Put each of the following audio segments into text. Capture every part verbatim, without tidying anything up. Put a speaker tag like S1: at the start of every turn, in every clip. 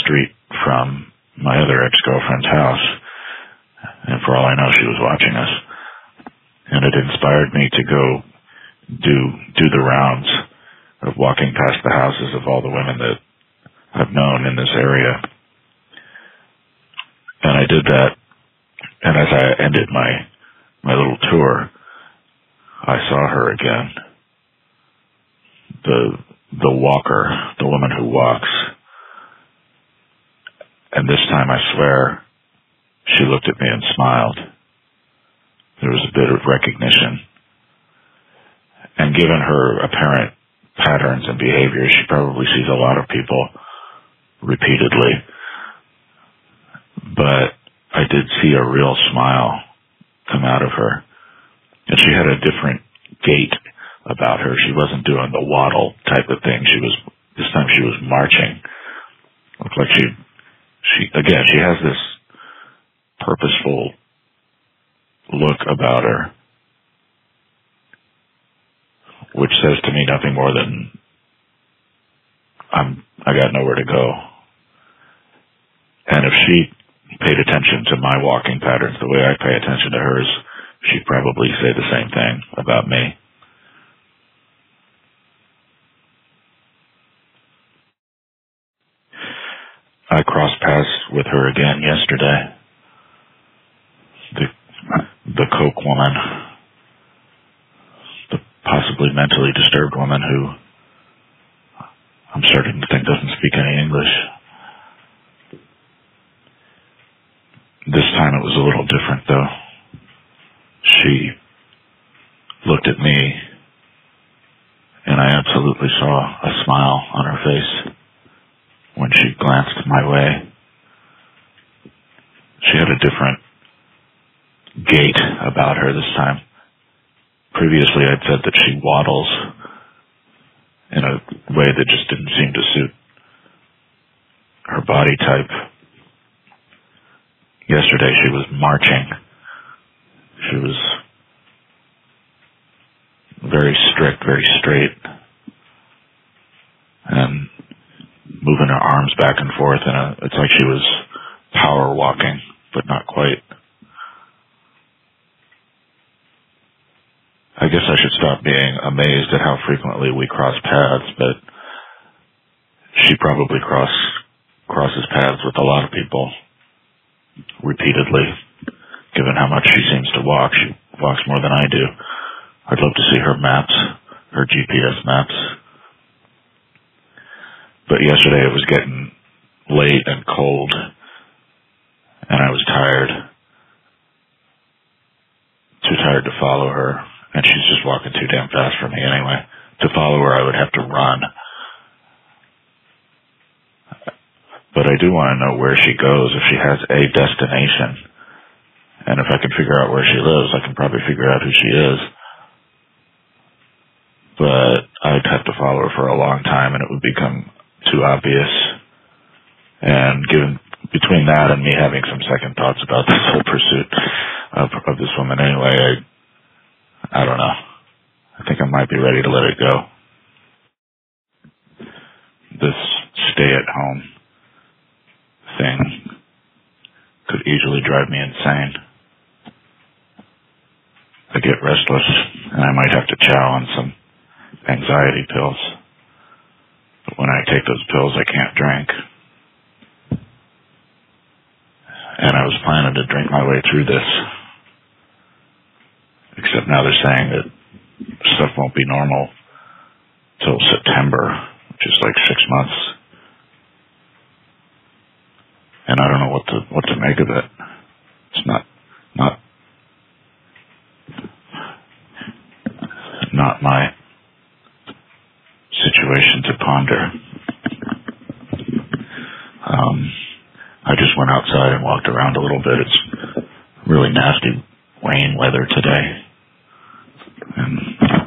S1: street from my other ex-girlfriend's house, and for all I know, she was watching us. And it inspired me to go do do the rounds of walking past the houses of all the women that I've known in this area. And I did that, and as I ended my my little tour, I saw her again. The the walker, the woman who walks. And this time, I swear, she looked at me and smiled. There was a bit of recognition. And given her apparent patterns and behaviors, she probably sees a lot of people repeatedly. But I did see a real smile come out of her. And she had a different gait about her. She wasn't doing the waddle type of thing. She was, this time she was marching. Looked like she, she, again, she has this purposeful look about her, which says to me nothing more than I'm, I got nowhere to go. And if she paid attention to my walking patterns the way I pay attention to hers, she'd probably say the same thing about me. I crossed paths with her again yesterday. The, the coke woman, the possibly mentally disturbed woman who I'm starting to think doesn't speak any English. This time it was a little different, though. She looked at me, and I absolutely saw a smile on her face when she glanced my way. She had a different gait about her this time. Previously, I'd said that she waddles in a way that just didn't seem to suit her body type. Yesterday, she was marching. She was very strict, very straight, and moving her arms back and forth. In a, it's like she was power walking, but not quite. I guess I should stop being amazed at how frequently we cross paths, but she probably cross, crosses paths with a lot of people repeatedly, given how much she seems to walk. She walks more than I do. I'd love to see her maps, her G P S maps. But yesterday it was getting late and cold, and I was tired. Too tired to follow her, and she's just walking too damn fast for me anyway. To follow her, I would have to run. But I do want to know where she goes, if she has a destination. And if I can figure out where she lives, I can probably figure out who she is. But I'd have to follow her for a long time, and it would become too obvious. And given between that and me having some second thoughts about this whole pursuit of, of this woman anyway, I, I don't know. I think I might be ready to let it go. This stay-at-home thing could easily drive me insane. I get restless, and I might have to chow on some anxiety pills. But when I take those pills, I can't drink. And I was planning to drink my way through this. Except now they're saying that stuff won't be normal till September, which is like six months. And I don't know what to what to make of it. It's not not not my situation to ponder. Um, I just went outside and walked around a little bit. It's really nasty rain weather today. And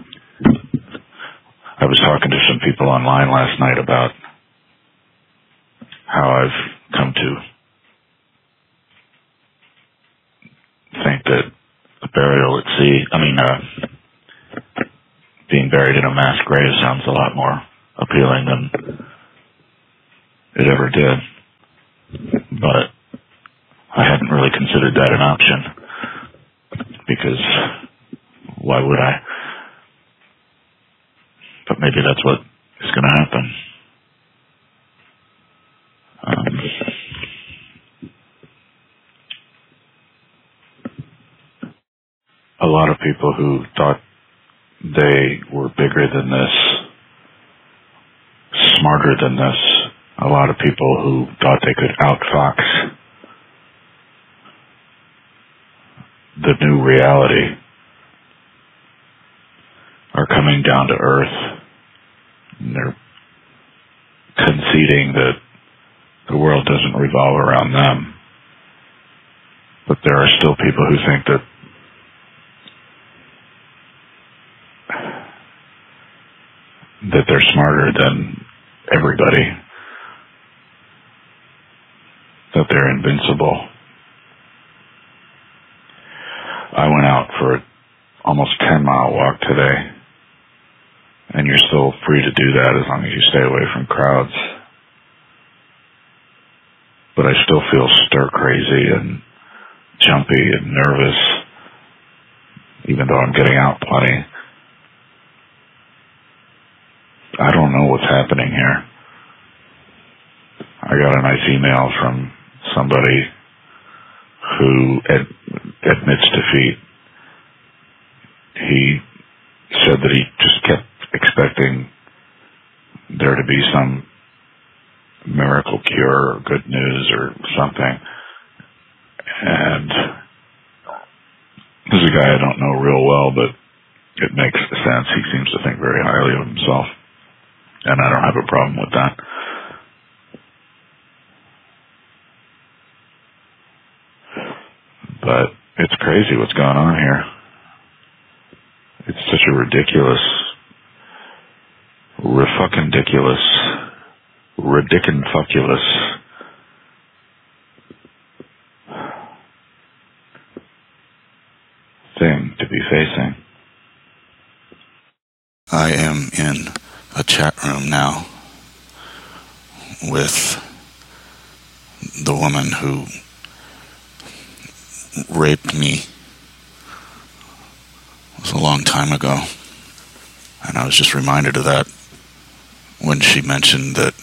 S1: I was talking to some people online last night about how I've come to think that a burial at sea, I mean, uh, being buried in a mass grave sounds a lot more appealing than it ever did. But I hadn't really considered that an option, because why would I? But maybe that's what is going to happen. Um, a lot of people who thought they were bigger than this, smarter than this, a lot of people who thought they could outfox the new reality are coming down to earth, and they're conceding that the world doesn't revolve around them. But there are still people who think that that they're smarter than everybody, that they're invincible. I went out for an almost ten mile walk today, and you're still free to do that as long as you stay away from crowds. But I still feel stir crazy and jumpy and nervous, even though I'm getting out plenty. I don't know what's happening here. I got a nice email from somebody who ad- admits defeat. He said that he just kept expecting there to be some miracle cure or good news or something. And this is a guy I don't know real well, but it makes sense. He seems to think very highly of himself, and I don't have a problem with that. But it's crazy what's going on here. It's such a ridiculous, re-fucking-diculous, ridiculous thing to be facing.
S2: I am in a chat room now with the woman who raped me. It was a long time ago, and I was just reminded of that when she mentioned that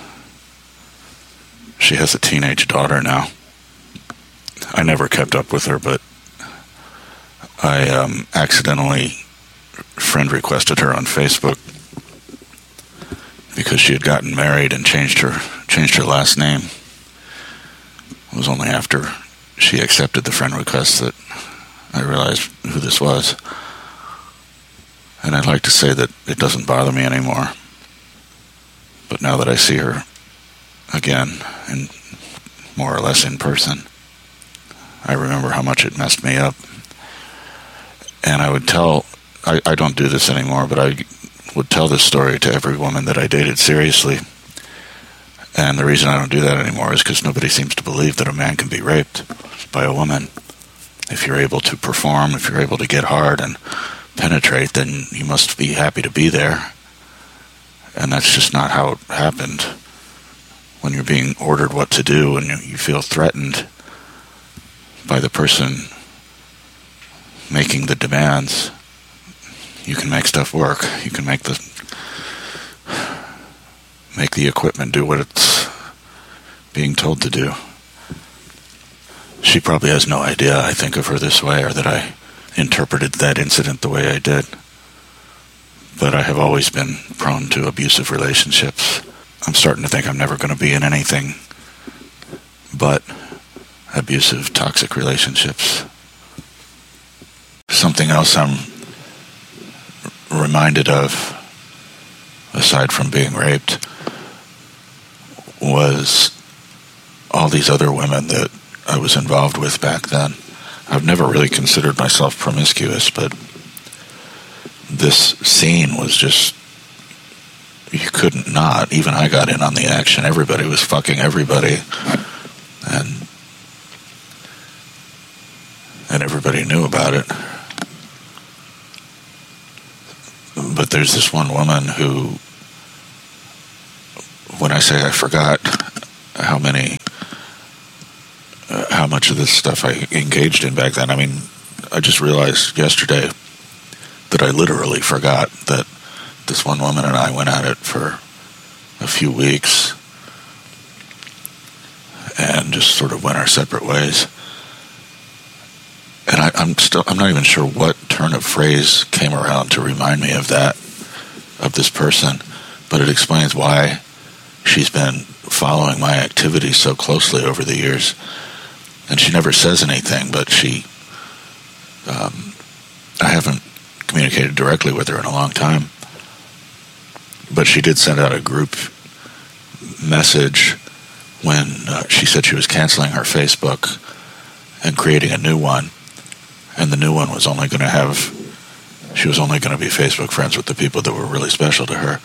S2: she has a teenage daughter now. I never kept up with her, but I um, accidentally friend requested her on Facebook because she had gotten married and changed her changed her last name. It was only after she accepted the friend request that I realized who this was. And I'd like to say that it doesn't bother me anymore. But now that I see her again, and more or less in person, I remember how much it messed me up. And I would tell, I, I don't do this anymore, but I would tell this story to every woman that I dated seriously. And the reason I don't do that anymore is because nobody seems to believe that a man can be raped by a woman. If you're able to perform, if you're able to get hard and penetrate, then you must be happy to be there. And that's just not how it happened. When you're being ordered what to do and you feel threatened by the person making the demands, you can make stuff work. You can make the make the equipment do what it's being told to do. She probably has no idea I think of her this way, or that I interpreted that incident the way I did. But I have always been prone to abusive relationships. I'm starting to think I'm never going to be in anything but abusive, toxic relationships. Something else I'm reminded of, aside from being raped, was all these other women that I was involved with back then. I've never really considered myself promiscuous, but this scene was just, you couldn't not. Even I got in on the action. Everybody was fucking everybody. And and everybody knew about it. But there's this one woman who, when I say I forgot how many how much of this stuff I engaged in back then. I mean, I just realized yesterday that I literally forgot that this one woman and I went at it for a few weeks and just sort of went our separate ways. And I, I'm still, I'm not even sure what turn of phrase came around to remind me of that, of this person, but it explains why she's been following my activities so closely over the years. And she never says anything, but she, um, I haven't communicated directly with her in a long time, but she did send out a group message when uh, she said she was canceling her Facebook and creating a new one, and the new one was only going to have, she was only going to be Facebook friends with the people that were really special to her.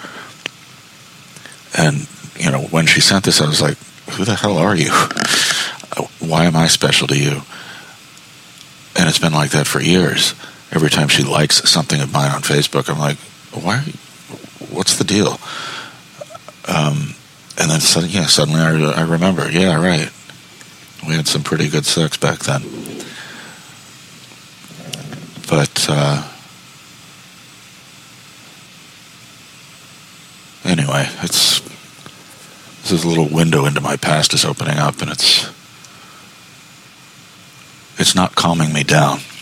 S2: And, you know, when she sent this, I was like, who the hell are you? Why am I special to you? And it's been like that for years. Every time she likes something of mine on Facebook, I'm like, why? What's the deal? Um, and then suddenly, yeah, suddenly I, I remember, yeah, right. We had some pretty good sex back then. But, uh, anyway, it's, this is a little window into my past is opening up, and it's, it's not calming me down.